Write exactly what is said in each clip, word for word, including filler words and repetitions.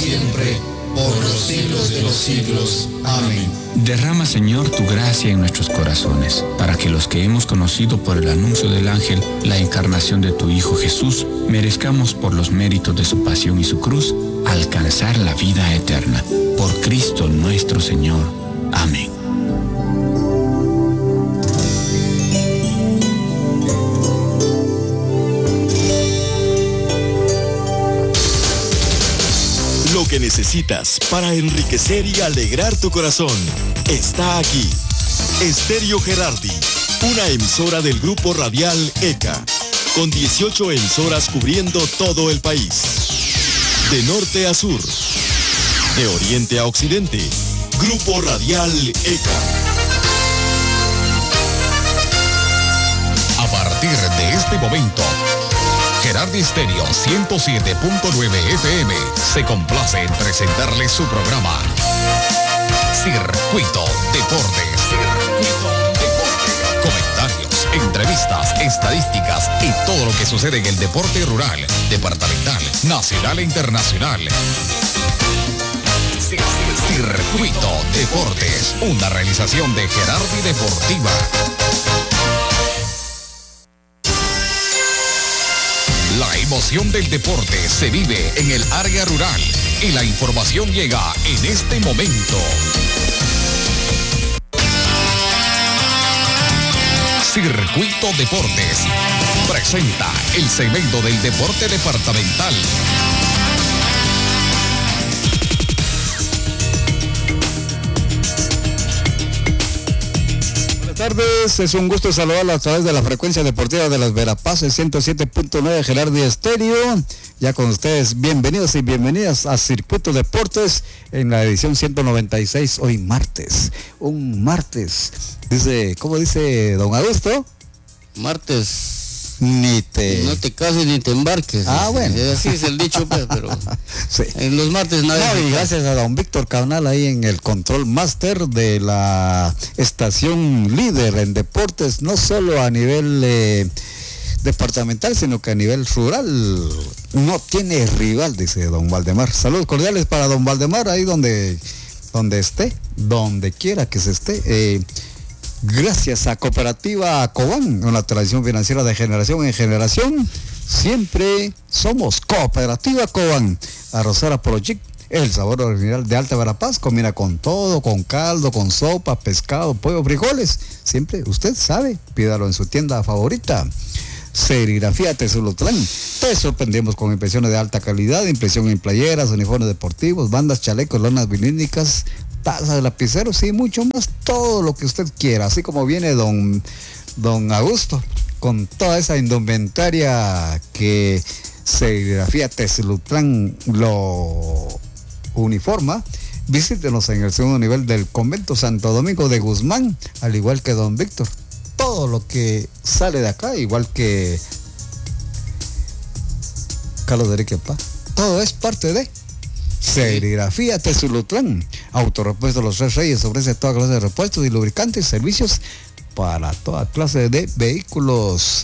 siempre, por los siglos de los siglos. Amén. Derrama, Señor, tu gracia en nuestros corazones, para que los que hemos conocido por el anuncio del ángel la encarnación de tu Hijo Jesús, merezcamos por los méritos de su pasión y su cruz, alcanzar la vida eterna. Por Cristo nuestro Señor. Amén. Lo que necesitas para enriquecer y alegrar tu corazón está aquí. Estéreo Gerardi, una emisora del grupo radial E C A, con dieciocho emisoras cubriendo todo el país. De norte a sur, de oriente a occidente, Grupo Radial E C A. A partir de este momento, Gerardi Estéreo ciento siete punto nueve F M se complace en presentarle su programa Circuito Deportes. Circuito Deportes. Comentarios, entrevistas, estadísticas y todo lo que sucede en el deporte rural, departamental, nacional e internacional. Circuito Deportes, una realización de Gerardi Deportiva. La emoción del deporte se vive en el área rural y la información llega en este momento. Circuito Deportes presenta el segmento del deporte departamental. Buenas tardes, es un gusto saludarla a través de la frecuencia deportiva de las Verapaces ciento siete punto nueve Gerardi Estéreo. Ya con ustedes, bienvenidos y bienvenidas a Circuito Deportes en la edición ciento noventa y seis, hoy martes. Un martes, dice, ¿cómo dice don Augusto? Martes. Ni te... No te cases ni te embarques. Ah, bueno. Así es el dicho, pues, pero sí. En los martes nadie... No, y gracias a don Víctor Cabnal ahí en el control máster de la estación líder en deportes, no solo a nivel eh, departamental, sino que a nivel rural. No tiene rival, dice don Valdemar. Saludos cordiales para don Valdemar, ahí donde, donde esté, donde quiera que se esté. Eh, Gracias a Cooperativa Cobán, una tradición financiera de generación en generación. Siempre somos Cooperativa Cobán. Arrocera Porochic, el sabor original de Alta Verapaz. Combina con todo, con caldo, con sopa, pescado, pollo, frijoles. Siempre, usted sabe, pídalo en su tienda favorita. Serigrafía Tesulutlán. Te sorprendemos con impresiones de alta calidad, impresión en playeras, uniformes deportivos, bandas, chalecos, lonas vinílicas, tazas de lapiceros y mucho más, todo lo que usted quiera, así como viene don, don Augusto, con toda esa indumentaria que Serigrafía Teslutlán lo uniforma. Visítenos en el segundo nivel del convento Santo Domingo de Guzmán, al igual que don Víctor. Todo lo que sale de acá, igual que Carlos de Enrique Paz, todo es parte de Serigrafía Tesulutlán. Autorepuesto Los Tres Reyes ofrece toda clase de repuestos y lubricantes y servicios para toda clase de vehículos.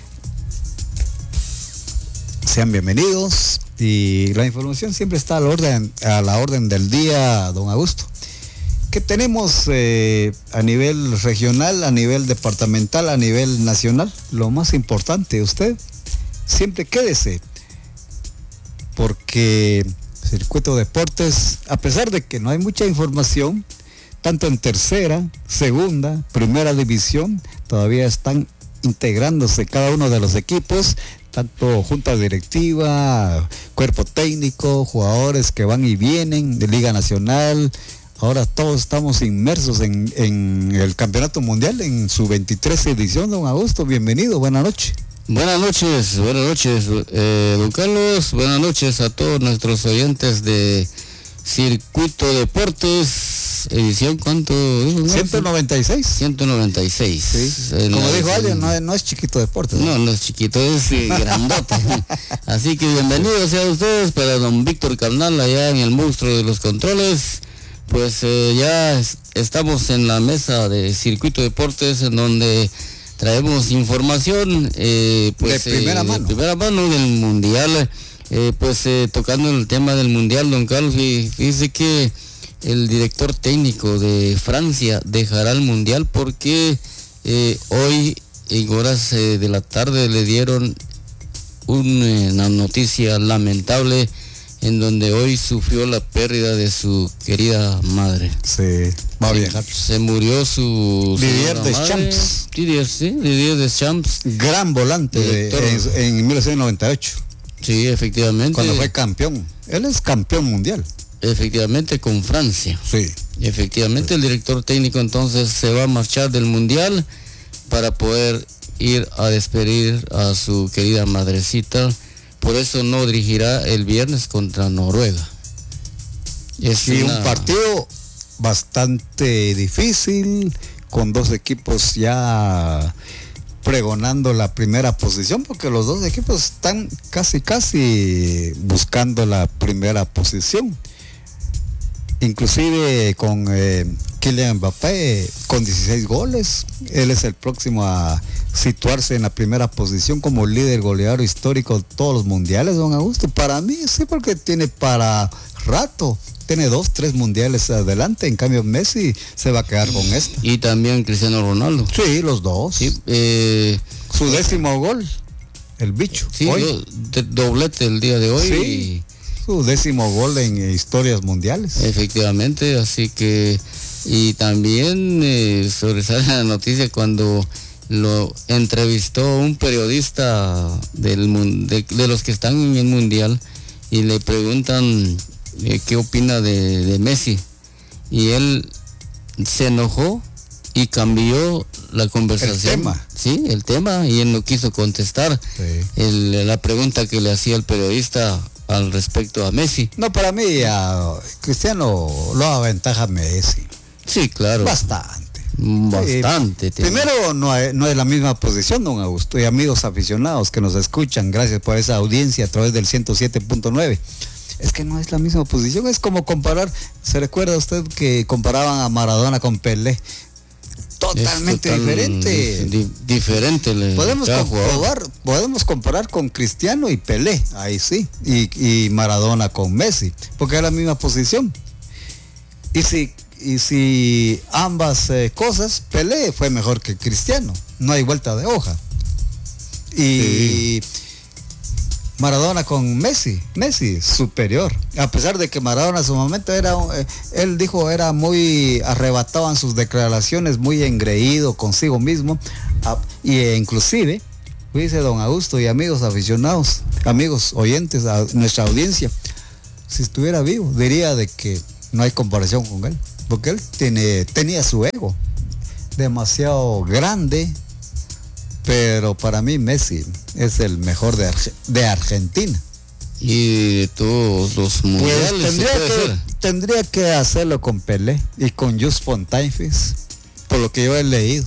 Sean bienvenidos y la información siempre está a la orden, a la orden del día, don Augusto. ¿Qué tenemos eh, a nivel regional, a nivel departamental, a nivel nacional? Lo más importante, usted siempre quédese, porque Circuito Deportes, a pesar de que no hay mucha información, tanto en tercera, segunda, primera división, todavía están integrándose cada uno de los equipos, tanto junta directiva, cuerpo técnico, jugadores que van y vienen de Liga Nacional. Ahora todos estamos inmersos en, en el Campeonato Mundial en su veintitrés edición, don Augusto. Bienvenido, buenas noches. Buenas noches, buenas noches, eh, don Carlos. Buenas noches a todos nuestros oyentes de Circuito Deportes, edición, ¿cuánto? ciento noventa y seis. ciento noventa y seis. Sí. Como dijo alguien, no, no es chiquito deporte. No, no es chiquito, es eh, grandote. Así que bienvenidos sean ustedes para don Víctor Carnal allá en el monstruo de los controles. Pues eh, ya es, estamos en la mesa de Circuito Deportes, en donde traemos información eh, pues, de primera eh, mano. de primera mano del Mundial Eh, pues eh, tocando el tema del Mundial, don Carlos, fíjese que el director técnico de Francia dejará el Mundial porque eh, hoy en horas eh, de la tarde le dieron un, eh, una noticia lamentable en donde hoy sufrió la pérdida de su querida madre. Sí, va a viajar. Se, se murió su Didier Deschamps. Didier, sí, Didier Deschamps. Gran volante de, en, en mil novecientos noventa y ocho. Sí, efectivamente. Cuando fue campeón. Él es campeón mundial. Efectivamente, con Francia. Sí. Efectivamente, el director técnico entonces se va a marchar del Mundial para poder ir a despedir a su querida madrecita. Por eso no dirigirá el viernes contra Noruega. Es y una... un partido bastante difícil, con dos equipos ya pregonando la primera posición, porque los dos equipos están casi casi buscando la primera posición. Inclusive con eh, Kylian Mbappé con dieciséis goles, él es el próximo a situarse en la primera posición como líder goleador histórico de todos los mundiales, don Augusto. Para mí sí, porque tiene para rato, tiene dos, tres mundiales adelante. En cambio Messi se va a quedar con este. Y también Cristiano Ronaldo. Sí, los dos. Sí, eh, su décimo gol, el bicho. Sí, hoy. Do, doblete el día de hoy. Sí. Y... su décimo gol en historias mundiales. Efectivamente, así que, y también eh, sobresale la noticia cuando lo entrevistó un periodista del de, de los que están en el mundial y le preguntan eh, qué opina de, de Messi, y él se enojó y cambió la conversación. El tema. Sí, el tema, y él no quiso contestar sí. el, la pregunta que le hacía el periodista al respecto a Messi. No, para mí a Cristiano lo aventaja Messi. Sí, claro. Bastante. Bastante. Eh, primero, no es, no es la misma posición, don Augusto, y amigos aficionados que nos escuchan, gracias por esa audiencia a través del ciento siete punto nueve. Es que no es la misma posición, es como comparar, ¿se recuerda usted que comparaban a Maradona con Pelé? Totalmente total, diferente. Di, diferente. Le, podemos comprobar, podemos comparar con Cristiano y Pelé, ahí sí, y, y Maradona con Messi, porque es la misma posición. Y si, y si ambas eh, cosas, Pelé fue mejor que Cristiano, no hay vuelta de hoja. Y sí. Maradona con Messi, Messi superior, a pesar de que Maradona en su momento era, eh, él dijo era muy arrebatado en sus declaraciones, muy engreído consigo mismo, a, y eh, inclusive, dice don Augusto y amigos aficionados, amigos oyentes, a nuestra audiencia, si estuviera vivo, diría de que no hay comparación con él, porque él tiene, tenía su ego demasiado grande. Pero para mí Messi es el mejor de, Arge- de Argentina. Y de todos los mundiales. Pues tendría, que, tendría que hacerlo con Pelé y con Just Fontainebleau, por lo que yo he leído.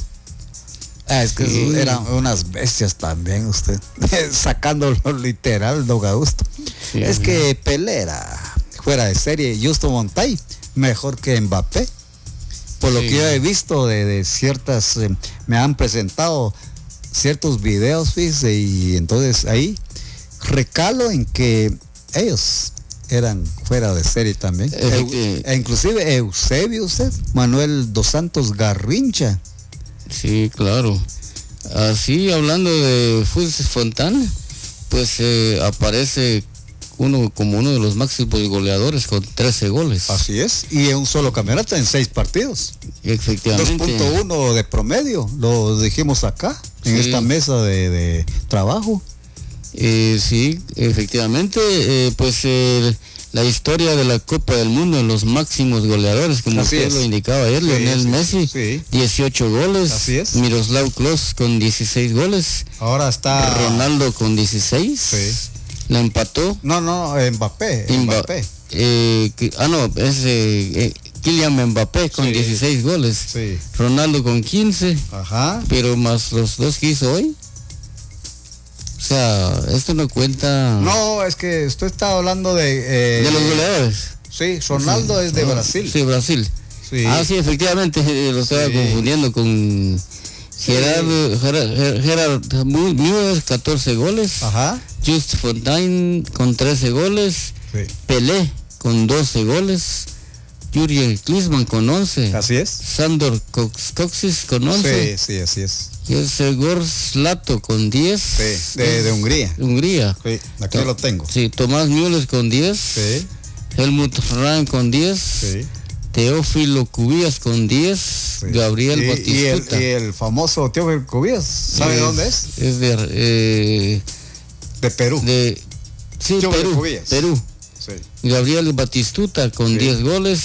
Ah, es que sí. Eran unas bestias también usted, sacándolo literal, don Augusto. Sí, es que Pelé era fuera de serie, Just Fontainebleau mejor que Mbappé. Por lo sí. que yo he visto de, de ciertas, eh, me han presentado ciertos videos, fíjese, y entonces ahí recalo en que ellos eran fuera de serie también. E, e inclusive Eusebio, usted, Manuel dos Santos Garrincha. Sí, claro. Así, hablando de Funes Fontana, pues eh, aparece uno como uno de los máximos goleadores con trece goles. Así es, y en un solo campeonato en seis partidos. Efectivamente. dos punto uno de promedio, lo dijimos acá, en sí. esta mesa de, de trabajo. Eh, sí, efectivamente, eh, pues eh, la historia de la Copa del Mundo en los máximos goleadores, como Así usted es. lo indicaba ayer, sí, Lionel sí, Messi, sí. dieciocho goles. Así es. Miroslav Klose con dieciséis goles. Ahora está Ronaldo con dieciséis. Sí. La empató. No, no, Mbappé. Mbappé. Eh, ah, no, es eh, eh, Kylian Mbappé con sí. dieciséis goles. Sí. Ronaldo con quince. Ajá. Pero más los dos que hizo hoy. O sea, esto no cuenta. No, es que usted está hablando de. Eh, de los goleadores. Sí, Ronaldo sí. es de Brasil. Sí, Brasil. Sí. Ah, sí, efectivamente, lo estaba sí. confundiendo con. Gerard, Gerard, Gerard Müller, catorce goles. Ajá. Just Fontaine con trece goles. Sí. Pelé con doce goles. Jürgen Klinsmann con once. Así es. Sandor Cox, Coxis con once. Sí, sí, así es. Segor Slato con diez. Sí, de, de Hungría. Hungría. Sí, aquí To- lo tengo. Sí, Tomás Müller con diez. Sí, Helmut Rahn con diez. sí. Teófilo Cubillas con diez. Sí. Gabriel y, y, Batistuta. el, y el famoso Teófilo Cubillas, ¿sabe Es- dónde es? Es de, eh, De Perú. de sí, Teófilo Perú, Cubillas. Perú. Sí. Gabriel Batistuta con Sí. diez goles.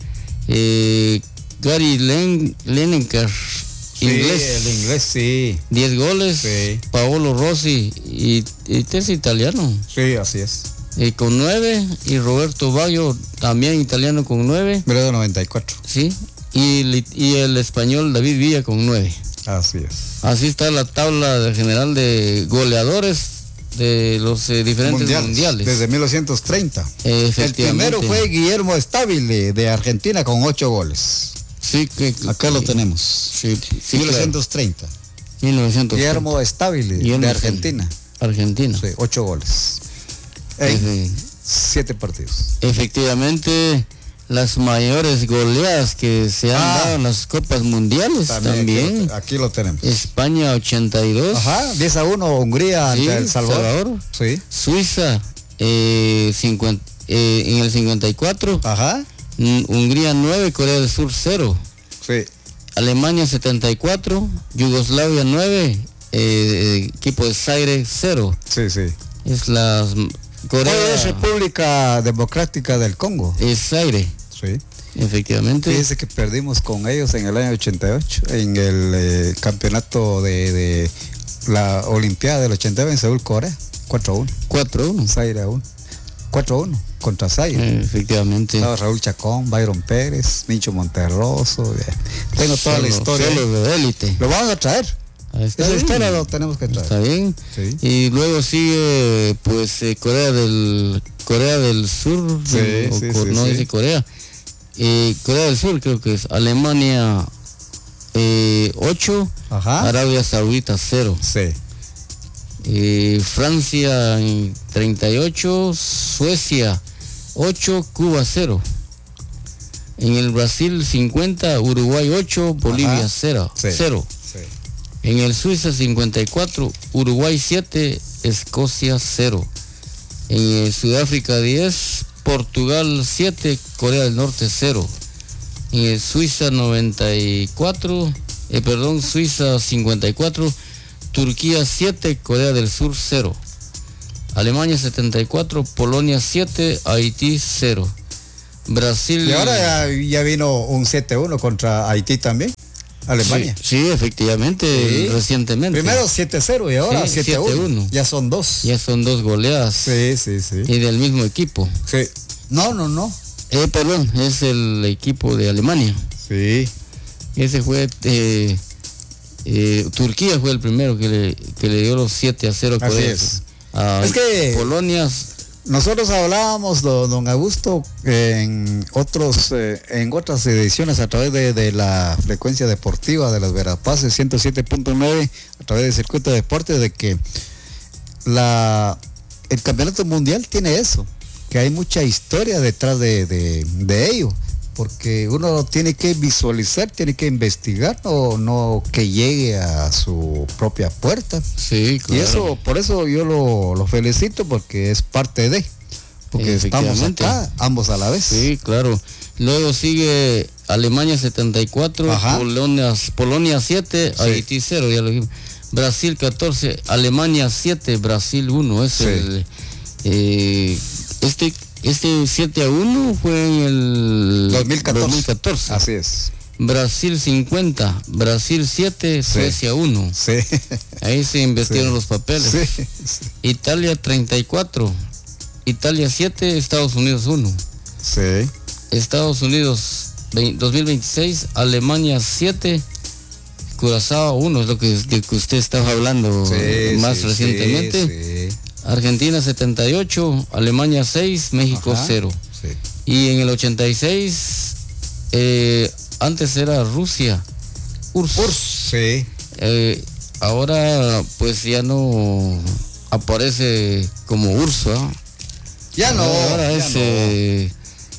Eh, Gary Len, Lineker, Sí, inglés, el inglés, sí. diez goles. Sí. Paolo Rossi, y, y este es italiano, Sí, así es. eh, con nueve. Y Roberto Baggio, también italiano, con nueve. Mira de noventa y cuatro. Sí. Y, el- y el español David Villa con nueve. Así es. Así está la tabla de general de goleadores de los eh, diferentes mundiales. mundiales. Desde mil novecientos treinta. El Efectivamente. primero fue Guillermo Stabile de Argentina con ocho goles. Sí, que, Acá lo que- tenemos. Sí, sí, mil novecientos treinta. claro. mil novecientos treinta. Guillermo Stabile Guillermo de Argentina. Argentina. Sí, ocho goles. En Efe- siete partidos. Efectivamente, las mayores goleadas que se han Ah. dado en las copas mundiales también. Aquí, lo, aquí lo tenemos. España ochenta y dos. Ajá, diez a uno Hungría Sí, ante El Salvador. Salvador. Sí. Suiza eh, cincuenta, eh, en el cincuenta y cuatro. Ajá. Mm, Hungría nueve, Corea del Sur cero. Sí. Alemania setenta y cuatro, Yugoslavia nueve, eh, equipo de Zaire cero. Sí, sí. Es la Corea. Hoy es República Democrática del Congo. Es Zaire, Sí. efectivamente. Fíjese que perdimos con ellos en el año ochenta y ocho, en el eh, campeonato de, de la Olimpiada del ochenta y nueve en Seúl, Corea. cuatro a uno. cuatro a uno. Zaire a uno. cuatro a uno contra Zaire. Efectivamente. Estaba Raúl Chacón, Byron Pérez, Mincho Monterroso. eh. Tengo toda la Solo- historia. ahí. solo de élite. Lo vamos a traer. Ahí está Esa bien. historia lo tenemos que traer. Está bien. Sí. Y luego sigue pues eh, Corea del Corea del Sur, Sí, o sí, co- sí, no sí. dice Corea. Eh, Corea del Sur creo que es Alemania eh, ocho, Ajá. Arabia Saudita cero. Sí. Eh, Francia en treinta y ocho, Suecia ocho, Cuba cero. En el Brasil cincuenta, Uruguay ocho, Bolivia Ajá. cero. Sí. cero. Sí. En el Suiza cincuenta y cuatro, Uruguay siete, Escocia cero. En el Sudáfrica diez, Portugal siete, Corea del Norte cero. En el Suiza noventa y cuatro, eh, perdón, Suiza cincuenta y cuatro, Turquía siete, Corea del Sur cero. Alemania setenta y cuatro, Polonia siete, Haití cero. Brasil. Y ahora ya, ya vino un siete a uno contra Haití también. Alemania. Sí, sí, efectivamente, Sí. recientemente. Primero siete a cero y ahora Sí, siete a siete a uno. uno. Ya son dos. Ya son dos goleadas. Sí, sí, sí. Y del mismo equipo. Sí. No, no, no. Eh, perdón, es el equipo de Alemania. Sí. Ese fue, eh, eh, Turquía fue el primero que le, que le dio los siete a cero a Así Corea. es. A Es que- Polonia, Nosotros hablábamos, don, don Augusto, en otros, eh, en otras ediciones a través de, de la frecuencia deportiva de las Verapaces ciento siete punto nueve, a través del circuito de deportes, de que la el campeonato mundial tiene eso, que hay mucha historia detrás de, de, de ello, porque uno tiene que visualizar, tiene que investigar, o no que llegue a su propia puerta. sí, claro. Y eso, por eso yo lo, lo felicito, porque es parte de, porque estamos Efectivamente. acá, ambos a la vez. Sí, claro. Luego sigue Alemania setenta y cuatro, Ajá. Polonia, Polonia siete, Sí. Haití cero, ya lo dijimos. Brasil catorce, Alemania siete, Brasil uno. Es Sí. el, eh, este, este siete a uno fue en el dos mil catorce. dos mil catorce. Así es. Brasil cincuenta, Brasil siete, Sí. Suecia uno. Sí. Ahí se invirtieron Sí. los papeles. Sí, sí. Italia treinta y cuatro, Italia siete, Estados Unidos uno. Sí. Estados Unidos vein- dos mil veintiséis, Alemania siete, Curazao uno, es lo que, de que usted estaba hablando Sí, más sí, recientemente. sí, sí. Argentina setenta y ocho, Alemania seis, México Ajá. cero. Sí. Y en el ochenta y seis, eh, antes era Rusia, U R S S. Sí. Eh, ahora pues ya no aparece como Urso, ¿eh? Ya no. Ahora ya es, no. eh,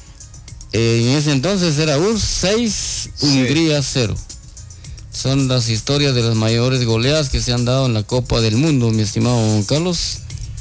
en ese entonces era U R S S seis, Sí. Hungría cero. Son las historias de las mayores goleadas que se han dado en la Copa del Mundo, mi estimado Juan Carlos.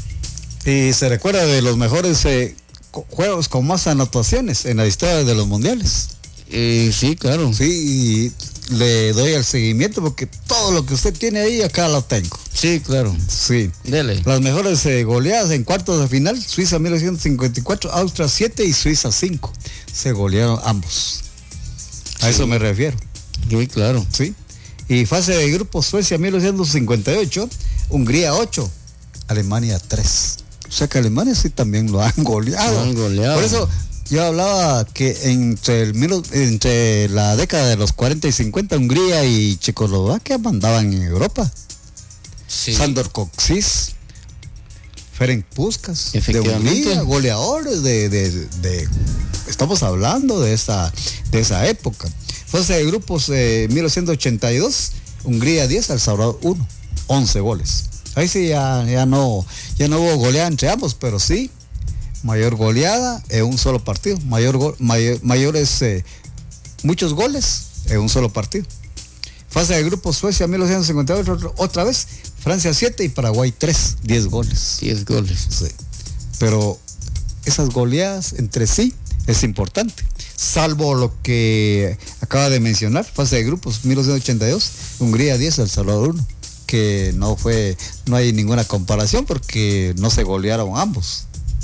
Y se recuerda de los mejores eh, co- juegos con más anotaciones en la historia de los mundiales. Eh, sí, claro. Sí, y le doy el seguimiento porque todo lo que usted tiene ahí acá lo tengo. Sí, claro. Sí. Dele. Las mejores eh, goleadas en cuartos de final, Suiza mil novecientos cincuenta y cuatro, Austria siete y Suiza cinco. Se golearon ambos. A Sí. eso me refiero. Sí, claro. Sí. Y fase de grupo, Suecia mil novecientos cincuenta y ocho, Hungría ocho, Alemania tres. O sea que Alemania sí también lo han goleado. Lo han goleado. Por eso yo hablaba que entre, el, mil- entre la década de los cuarenta y cincuenta, Hungría y Checoslovaquia mandaban en Europa. Sí. Sandor Kocsis, Ferenc Puskás, de Efectivamente. Hungría, goleadores de, de, de- estamos hablando de esa, de esa época. Fase de grupos eh, mil novecientos ochenta y dos, Hungría diez, El Salvador uno, once goles. Ahí sí ya, ya no, ya no hubo goleada entre ambos, pero sí, mayor goleada en un solo partido, mayor, go- mayor mayores, eh, muchos goles en un solo partido. Fase de grupos, Suecia mil novecientos cincuenta y ocho, otra vez, Francia siete y Paraguay tres, diez goles. diez goles. Sí. Pero esas goleadas entre sí es importante. Salvo lo que acaba de mencionar, fase de grupos mil novecientos ochenta y dos, Hungría diez, El Salvador uno, que no fue, no hay ninguna comparación porque no se golearon ambos.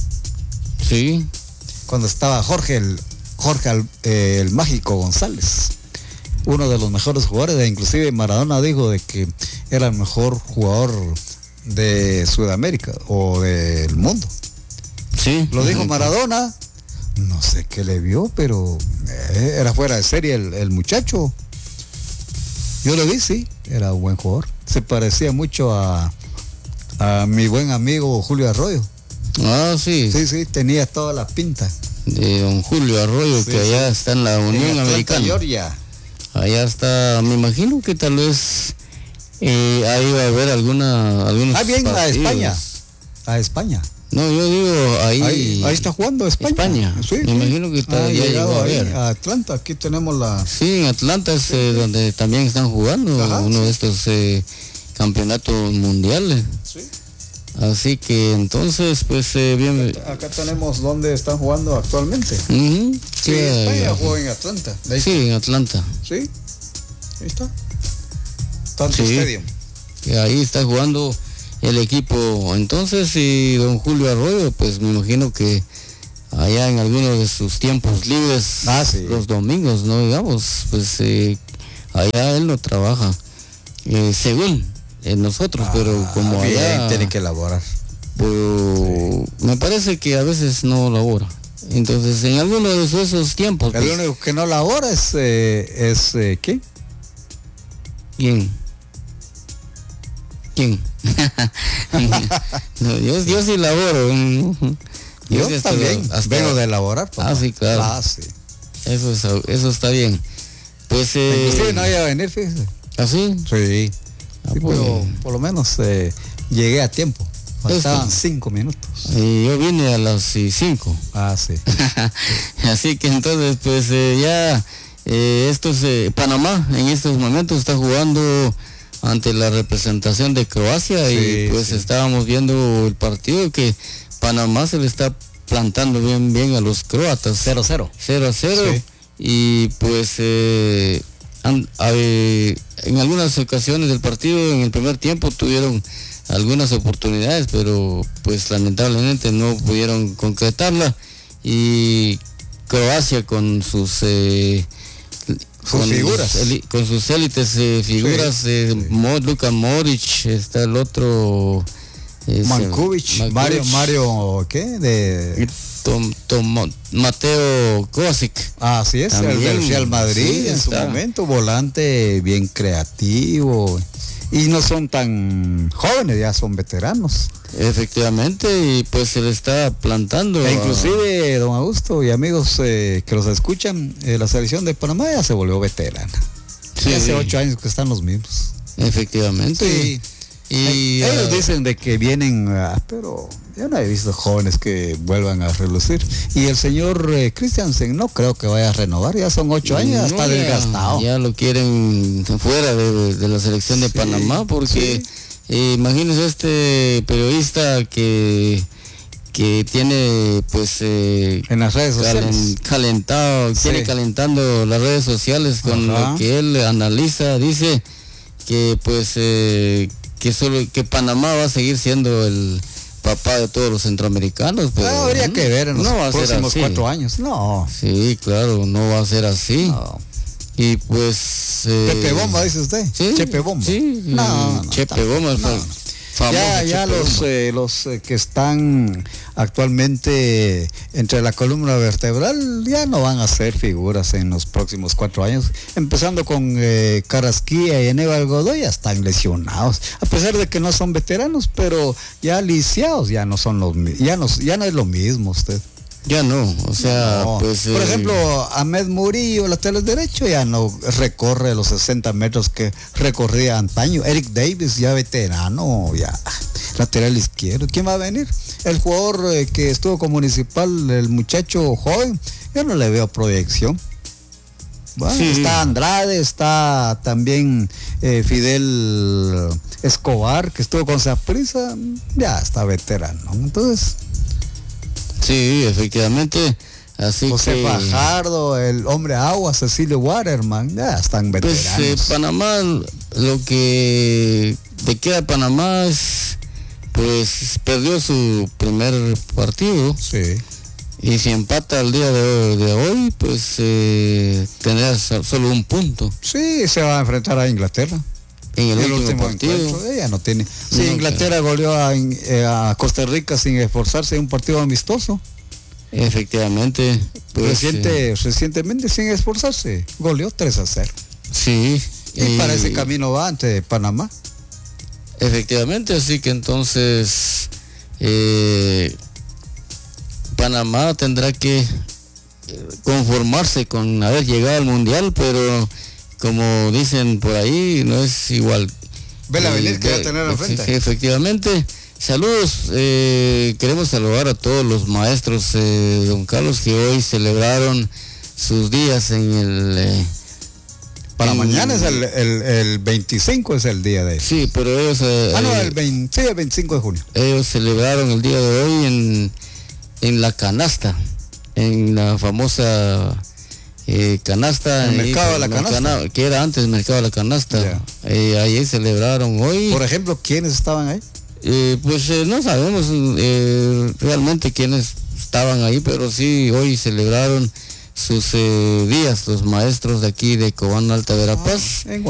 Sí. Cuando estaba Jorge el, Jorge el, eh, el Mágico González, uno de los mejores jugadores, e inclusive Maradona dijo de que era el mejor jugador de Sudamérica o del mundo. Sí. Lo dijo Maradona, no sé qué le vio, pero eh, era fuera de serie el, el muchacho. Yo lo vi, sí, era un buen jugador. Se parecía mucho a, a mi buen amigo Julio Arroyo. Ah, sí. Sí, sí, tenía toda la pinta. De don Julio Arroyo, Sí, que allá sí. está en la Unión En Atlanta, Americana. Georgia. Allá está, me imagino que tal vez eh, ahí va a haber alguna, algunos Ah, bien, a partidos. España. A España. No, yo digo ahí. Ahí, ahí está jugando España. España. Sí, Me sí. imagino que está Ha ya llegado llegó a ahí, ver. a Atlanta. Aquí tenemos la... Sí, en Atlanta es eh, donde también están jugando Ajá, uno sí. de estos eh, campeonatos mundiales. Sí. Así que entonces, pues eh, bien. Acá tenemos donde están jugando actualmente. Ujú, Sí, sí, España eh, jugó en Atlanta. De ahí- sí, en Atlanta. Sí, ahí está. Tanto Sí. Stadium. Que ahí está jugando el equipo. Entonces, y don Julio Arroyo, pues me imagino que allá en algunos de sus tiempos libres, Ah, sí. los domingos, no digamos, pues eh, allá él no trabaja, eh, según eh, nosotros, pero Ah, como bien, allá, tiene que elaborar. pero me parece que a veces no labora. Entonces, en alguno de esos, esos tiempos, El pues, único que no labora es, eh, es eh, ¿qué? ¿quién? ¿Quién? No, yo, yo sí laboro. Yo sí hasta- también hasta- vengo de elaborar. papá. Ah, sí, claro. Ah, sí. Eso, es- eso está bien. Pues, eh, Inclusive no iba a venir, fíjese. ¿así? Sí. Ah, Sí, pues, pero por lo menos eh, llegué a tiempo. Faltaban Eso. cinco minutos. eh, yo vine a las eh, cinco. Ah, sí. Así que entonces, pues eh, ya eh, estos, eh, Panamá en estos momentos está jugando ante la representación de Croacia y Sí, pues sí. estábamos viendo el partido que Panamá se le está plantando bien bien a los croatas. Cero, cero. cero a cero. Sí. Y pues eh, han- eh, en algunas ocasiones del partido en el primer tiempo tuvieron algunas oportunidades, pero pues lamentablemente no pudieron concretarla, y Croacia con sus eh, Sus figuras. sus eli- con sus élites eh, figuras, Sí, eh, sí. Mo- Luka Modric, está el otro eh, se- Mankovic, Mario, Mankovic, Mario, ¿qué? y De... Tom- Tom- Mateo Kovacic. Ah, así es, el También, del Real Madrid sí, en su está. momento, volante bien creativo. Y no son tan jóvenes, ya son veteranos. Efectivamente, y pues se le está plantando. E a- inclusive, don Augusto y amigos eh, que los escuchan, eh, la selección de Panamá ya se volvió veterana. Sí, Y hace sí. ocho años que están los mismos. Efectivamente. Sí. Y ellos uh, dicen de que vienen, uh, pero yo no he visto jóvenes que vuelvan a relucir. Y el señor eh, Christiansen no creo que vaya a renovar, ya son ocho años, no, está ya, desgastado. Ya lo quieren fuera de, de la selección de Sí, Panamá, porque sí. eh, imagínense este periodista que que tiene pues eh, En las redes sociales. calen- calentado, Sí. tiene calentando las redes sociales con Ajá. lo que él analiza, dice que pues eh, que solo que Panamá va a seguir siendo el papá de todos los centroamericanos, pero Ah, habría que ver en los no va a ser próximos así. cuatro años. No. Sí, claro, no va a ser así. no. Y pues eh, Pepe Bomba, dice usted. sí, Chepe Bomba. Sí, No, no, Chepe tampoco, Bomba, no, fa- no. famoso Ya, ya Chepe los, Bomba. eh, los eh, que están actualmente entre la columna vertebral ya no van a ser figuras en los próximos cuatro años. Empezando con eh, Carrasquilla y Aníbal Godoy, ya están lesionados. A pesar de que no son veteranos, pero ya lisiados, ya no son los mi- ya no, ya no es lo mismo usted. Ya no, o sea, No. pues Por eh, ejemplo, Ahmed Murillo, lateral derecho, ya no recorre los sesenta metros que recorría antaño. Eric Davis, ya veterano, ya lateral izquierdo. ¿Quién va a venir? El jugador eh, que estuvo con Municipal, el muchacho joven, yo no le veo proyección. Bueno, Sí. está Andrade, está también eh, Fidel Escobar, que estuvo con Saprissa, ya está veterano. Entonces, sí, efectivamente, así José que Fajardo, el hombre agua, Cecilio Waterman, ya están pues veteranos. eh, Panamá, lo que de queda Panamá es, pues perdió su primer partido. Sí. Y si empata el día de, de hoy, pues eh, tendrá so- solo un punto Sí, se va a enfrentar a Inglaterra. en el, El último, último partido. encuentro, ella no tiene. Sí, No, Inglaterra goleó a, eh, a Costa Rica sin esforzarse en un partido amistoso. Efectivamente. Pues, Reciente, eh, recientemente sin esforzarse, goleó tres a cero. sí. Y, para ese camino va ante Panamá. Efectivamente, así que entonces eh, Panamá tendrá que eh, conformarse con haber llegado al mundial, pero como dicen por ahí, no es igual. Vela Eh, venir que va a de- tener al frente. efe- Efectivamente. Saludos, eh, queremos saludar a todos los maestros, eh, don Carlos, que hoy celebraron sus días en el... eh, Para en- mañana es el, el, el veinticinco, es el día de. Sí, pero ellos... eh, Ah, no, eh, el, veinte, sí, el veinticinco de junio. ellos celebraron el día de hoy en, en la canasta, en la famosa eh, canasta. El ahí, mercado de la no, canasta. cana- que era antes el mercado de la canasta. Ya. Eh, ahí celebraron hoy. Por ejemplo, ¿quiénes estaban ahí? Eh, pues eh, no sabemos eh, realmente quiénes estaban ahí, pero sí hoy celebraron sus eh, días los maestros de aquí de Cobán Alta Verapaz. En